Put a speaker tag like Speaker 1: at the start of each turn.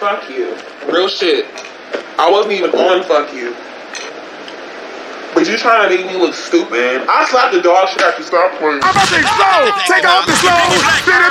Speaker 1: fuck you. Real shit. I wasn't even on fuck you. But you trying to make me look stupid? I slapped the dog shit after start playing.
Speaker 2: I'm about to explode! Take off the slow!